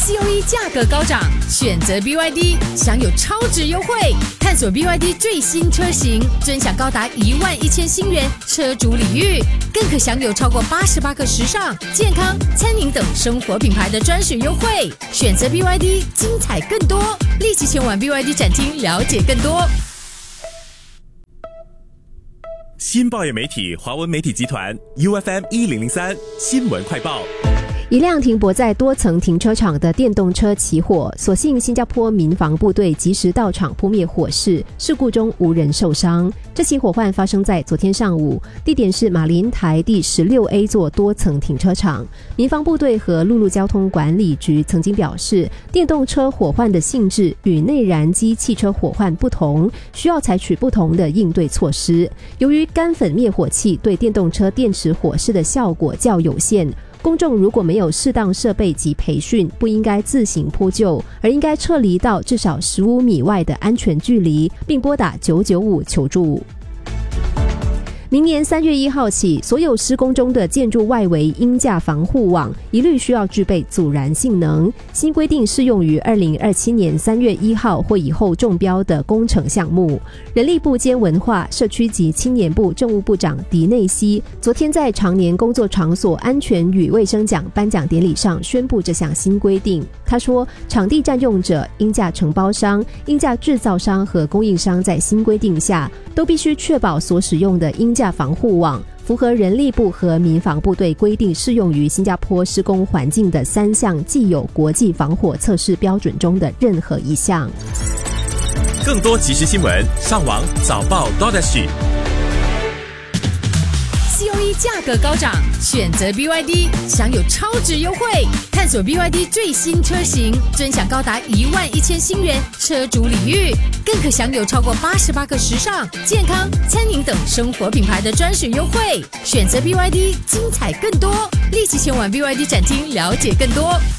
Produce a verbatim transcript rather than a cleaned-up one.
C O E 价格高涨，选择 B Y D 享有超值优惠。探索 B Y D 最新车型，尊享高达一万一千新元车主礼遇，更可享有超过八十八个时尚、健康、餐饮等生活品牌的专属优惠。选择 B Y D， 精彩更多，立即前往 B Y D 展厅了解更多。 新报业媒体华文媒体集团 U F M 一零零三新闻快报。 一辆停泊在多层停车场的电动车起火，所幸新加坡民防部队及时到场扑灭火势，事故中无人受伤。这起火患发生在昨天上午，地点是马林台第 十六 A 座多层停车场。民防部队和陆路交通管理局曾经表示，电动车火患的性质与内燃机汽车火患不同，需要采取不同的应对措施。由于干粉灭火器对电动车电池火势的效果较有限，公众如果没有适当设备及培训，不应该自行扑救，而应该撤离到至少十五米外的安全距离，并拨打九九五求助。明年三月一号起，所有施工中的建筑外围鹰架防护网一律需要具备阻燃性能。新规定适用于二零二七年三月一号或以后中标的工程项目。人力部兼文化、社区及青年部政务部长狄内西昨天在常年工作场所安全与卫生奖颁奖典礼上宣布这项新规定。他说，场地占用者、鹰架承包商、鹰架制造商和供应商在新规定下都必须确保所使用的鹰架防护网符合人力部和民防部队规定适用于新加坡施工环境的三项既有国际防火测试标准中的任何一项。 更多即时新闻，上网早报 .sg。 C O E 价格高涨，选择 B Y D 享有超值优惠。探索 B Y D 最新车型，尊享高达一万一千新元车主礼遇，更可享有超过八十八个时尚、健康、餐饮等生活品牌的专属优惠。选择 B Y D， 精彩更多，立即前往 B Y D 展厅了解更多。